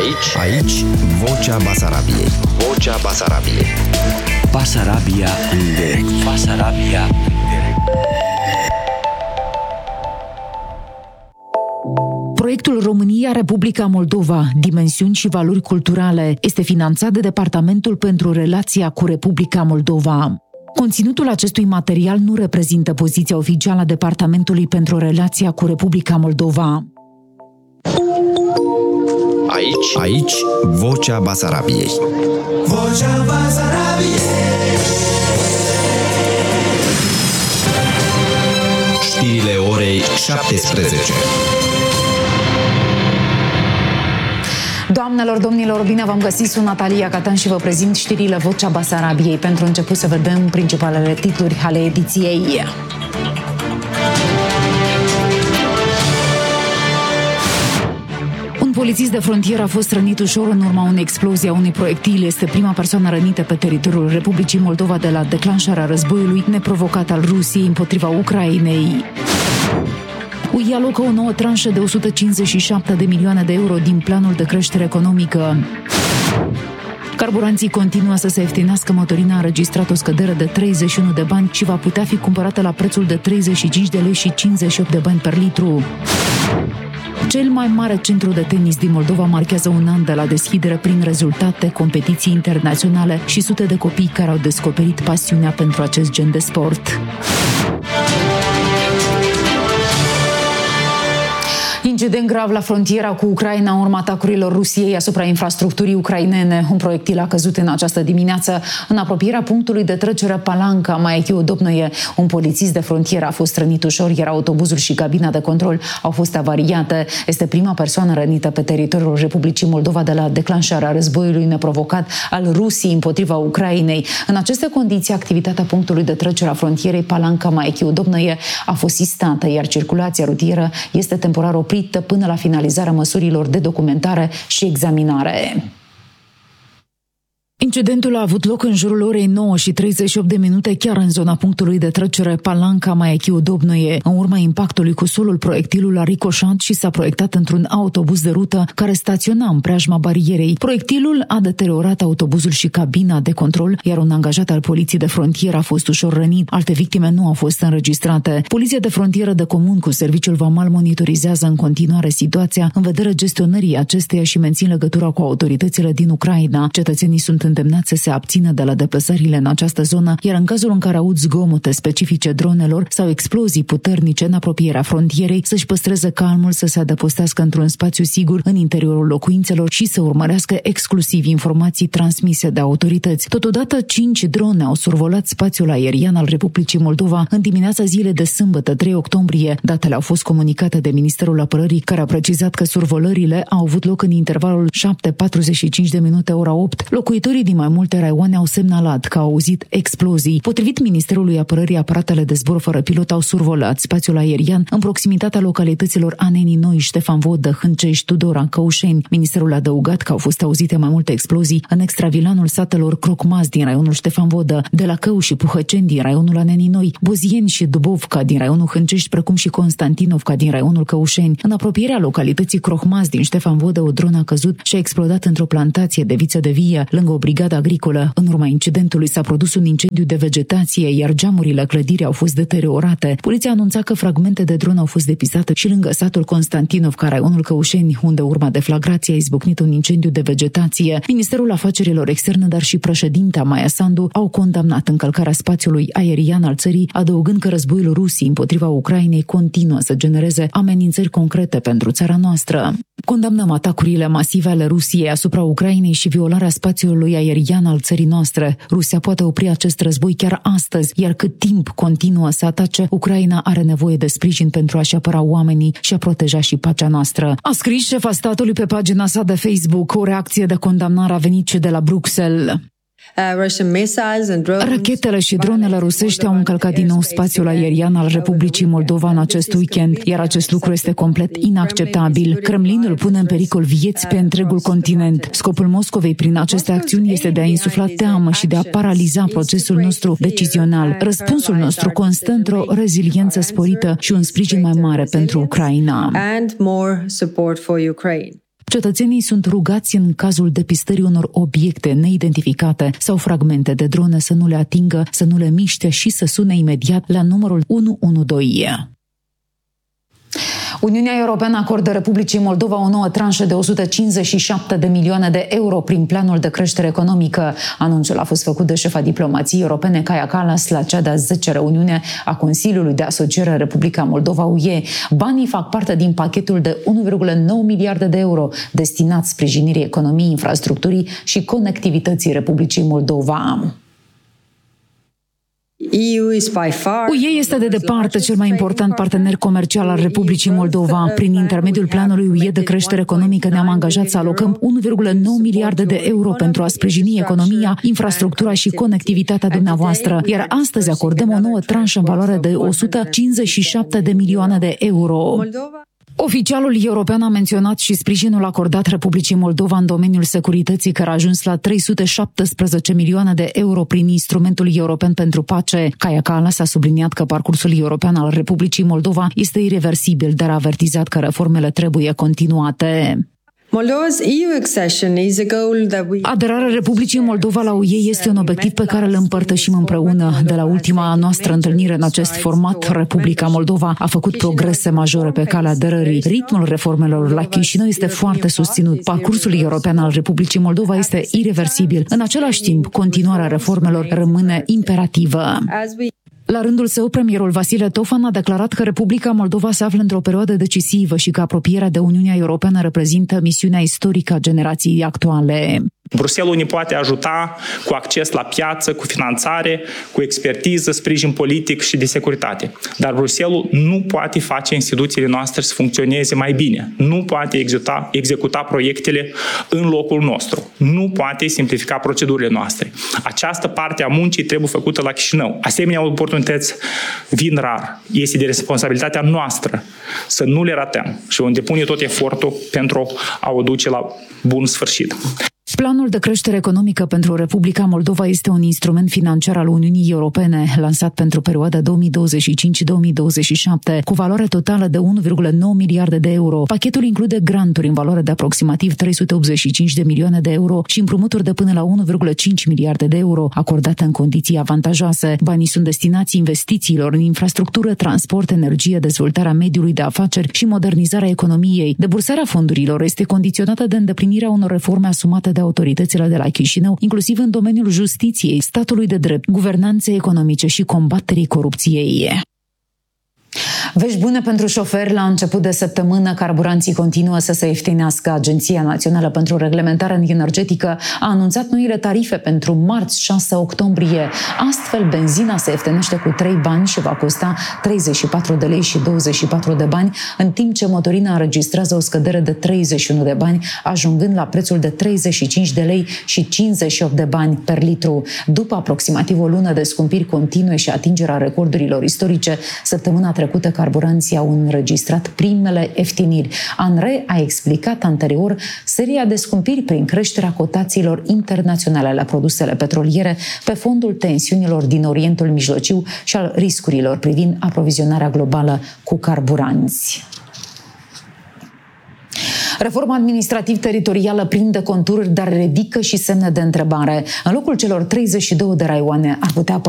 Aici Vocea Basarabiei. Vocea Basarabiei. Basarabia în direct. Basarabia în direct. Proiectul România-Republica Moldova, dimensiuni și valori culturale, este finanțat de Departamentul pentru Relația cu Republica Moldova. Conținutul acestui material nu reprezintă poziția oficială a Departamentului pentru Relația cu Republica Moldova. Aici Vocea Basarabiei. Vocea Basarabiei. Știrile orei 17. Doamnelor, domnilor, bine v-am găsit, sunt Natalia Catan și vă prezint știrile Vocea Basarabiei. Pentru început să vedem principalele titluri ale ediției. Un polițist de frontieră a fost rănit ușor în urma unei explozii a unui proiectil. Este prima persoană rănită pe teritoriul Republicii Moldova de la declanșarea războiului neprovocat al Rusiei împotriva Ucrainei. UE alocă o nouă tranșă de 157 de milioane de euro din planul de creștere economică. Carburanții continuă să se ieftinească. Motorina a înregistrat o scădere de 31 de bani și va putea fi cumpărată la prețul de 35 de lei și 58 de bani per litru. Cel mai mare centru de tenis din Moldova marchează un an de la deschidere prin rezultate, competiții internaționale și sute de copii care au descoperit pasiunea pentru acest gen de sport. Incident grav la frontiera cu Ucraina în urma atacurilor Rusiei asupra infrastructurii ucrainene. Un proiectil a căzut în această dimineață în apropierea punctului de trecere Palanca, Maechiu-Dobnăie. Un polițist de frontieră a fost rănit ușor, iar autobuzul și cabina de control au fost avariate. Este prima persoană rănită pe teritoriul Republicii Moldova de la declanșarea războiului neprovocat al Rusiei împotriva Ucrainei. În aceste condiții, activitatea punctului de trecere a frontierei Palanca, Maechiu-Dobnăie a fost sistată, iar circulația rutieră este temporar oprită până la finalizarea măsurilor de documentare și examinare. Incidentul a avut loc în jurul orei 9:38 chiar în zona punctului de trecere Palanca Maechiu-Dobnăie. În urma impactului cu solul, proiectilul a ricoșat și s-a proiectat într-un autobuz de rută care staționa în preajma barierei. Proiectilul a deteriorat autobuzul și cabina de control, iar un angajat al poliției de frontieră a fost ușor rănit. Alte victime nu au fost înregistrate. Poliția de frontieră de comun cu serviciul vamal monitorizează în continuare situația în vederea gestionării acesteia și mențin legătura cu autoritățile din Ucraina. Cetățenii sunt îndemnați să se abțină de la deplasările în această zonă, iar în cazul în care aud zgomote specifice dronelor sau explozii puternice în apropierea frontierei, să-și păstreze calmul, să se adăpostească într-un spațiu sigur în interiorul locuințelor și să urmărească exclusiv informații transmise de autorități. Totodată, 5 drone au survolat spațiul aerian al Republicii Moldova în dimineața zilei de sâmbătă, 3 octombrie. Datele au fost comunicate de Ministerul Apărării, care a precizat că survolările au avut loc în intervalul 7:45 ora 8. Locuitorii din mai multe raioane au semnalat că au auzit explozii. Potrivit Ministerului Apărării, aparatele de zbor fără pilot au survolat spațiul aerian în proximitatea localităților Anenii Noi, Ștefan Vodă, Hâncești, Tudora, Căușeni. Ministerul a adăugat că au fost auzite mai multe explozii în extravilanul satelor Crocmaz din raionul Ștefan Vodă, de la Cău și Puhăceni din raionul Anenii Noi, Bozieni și Dubovca din raionul Hâncești, precum și Constantinovca din raionul Căușeni. În apropierea localității Crocmaz din Ștefan Vodă, o dronă a căzut și a explodat într-o plantație de viță de vie, lângă o brigadă agricolă. În urma incidentului s-a produs un incendiu de vegetație, iar geamurile clădirii au fost deteriorate. Poliția anunța că fragmente de dron au fost depisate și lângă satul Constantinovca, raionul Căușeni, unde urma deflagrației a izbucnit un incendiu de vegetație. Ministerul Afacerilor Externe, dar și președinta Maia Sandu au condamnat încălcarea spațiului aerian al țării, adăugând că războiul Rusiei împotriva Ucrainei continuă să genereze amenințări concrete pentru țara noastră. Condamnăm atacurile masive ale Rusiei asupra Ucrainei și violarea spațiului aerian al țării noastre. Rusia poate opri acest război chiar astăzi, iar cât timp continuă să atace, Ucraina are nevoie de sprijin pentru a-și apăra oamenii și a proteja și pacea noastră. A scris șefa statului pe pagina sa de Facebook. O reacție de condamnare a venit și de la Bruxelles. Rachetele și dronele rusești au încălcat din nou spațiul aerian al Republicii Moldova în acest weekend, iar acest lucru este complet inacceptabil. Kremlinul pune în pericol vieți pe întregul continent. Scopul Moscovei prin aceste acțiuni este de a insufla teamă și de a paraliza procesul nostru decizional. Răspunsul nostru constă într-o reziliență sporită și un sprijin mai mare pentru Ucraina. Cetățenii sunt rugați în cazul depistării unor obiecte neidentificate sau fragmente de drone să nu le atingă, să nu le miște și să sune imediat la numărul 112. Uniunea Europeană acordă Republicii Moldova o nouă tranșă de 157 de milioane de euro prin planul de creștere economică. Anunțul a fost făcut de șefa diplomației europene Kaja Kallas la cea de-a 10-a reuniune a Consiliului de Asociere Republica Moldova-UE. Banii fac parte din pachetul de 1,9 miliarde de euro destinat sprijinirii economiei, infrastructurii și conectivității Republicii Moldova. UE este de departe cel mai important partener comercial al Republicii Moldova. Prin intermediul planului UE de creștere economică ne-am angajat să alocăm 1,9 miliarde de euro pentru a sprijini economia, infrastructura și conectivitatea dumneavoastră. Iar astăzi acordăm o nouă tranșă în valoare de 157 de milioane de euro. Oficialul european a menționat și sprijinul acordat Republicii Moldova în domeniul securității, care a ajuns la 317 milioane de euro prin instrumentul european pentru pace. Kaja Kallas a subliniat că parcursul european al Republicii Moldova este ireversibil, dar a avertizat că reformele trebuie continuate. Aderarea Republicii Moldova la UE este un obiectiv pe care îl împărtășim împreună. De la ultima noastră întâlnire în acest format, Republica Moldova a făcut progrese majore pe calea aderării. Ritmul reformelor la Chișinău este foarte susținut. Parcursul european al Republicii Moldova este ireversibil. În același timp, continuarea reformelor rămâne imperativă. La rândul său, premierul Vasile Tofan a declarat că Republica Moldova se află într-o perioadă decisivă și că apropierea de Uniunea Europeană reprezintă misiunea istorică a generației actuale. Bruxelles ne poate ajuta cu acces la piață, cu finanțare, cu expertiză, sprijin politic și de securitate. Dar Bruxelles nu poate face instituțiile noastre să funcționeze mai bine. Nu poate executa proiectele în locul nostru. Nu poate simplifica procedurile noastre. Această parte a muncii trebuie făcută la Chișinău. Asemenea oportunități vin rar. Este de responsabilitatea noastră să nu le ratăm și vom depune tot efortul pentru a o duce la bun sfârșit. Planul de creștere economică pentru Republica Moldova este un instrument financiar al Uniunii Europene, lansat pentru perioada 2025-2027, cu valoare totală de 1,9 miliarde de euro. Pachetul include granturi în valoare de aproximativ 385 de milioane de euro și împrumuturi de până la 1,5 miliarde de euro, acordate în condiții avantajoase. Banii sunt destinați investițiilor în infrastructură, transport, energie, dezvoltarea mediului de afaceri și modernizarea economiei. Debursarea fondurilor este condiționată de îndeplinirea unor reforme asumate de autoritățile de la Chișinău, inclusiv în domeniul justiției, statului de drept, guvernanței economice și combaterii corupției. Vești bune pentru șoferi. La început de săptămână, carburanții continuă să se ieftinească. Agenția Națională pentru Reglementare Energetică a anunțat noile tarife pentru marți 6 octombrie. Astfel, benzina se ieftinește cu 3 bani și va costa 34 de lei și 24 de bani, în timp ce motorina înregistrează o scădere de 31 de bani, ajungând la prețul de 35 de lei și 58 de bani per litru. După aproximativ o lună de scumpiri continue și atingerea recordurilor istorice, săptămâna trecută carburanții au înregistrat primele ieftiniri. ANRE a explicat anterior seria de scumpiri prin creșterea cotațiilor internaționale la produsele petroliere pe fondul tensiunilor din Orientul Mijlociu și al riscurilor privind aprovizionarea globală cu carburanți. Reforma administrativ-teritorială prinde contururi, dar ridică și semne de întrebare. În locul celor 32 de raioane ar putea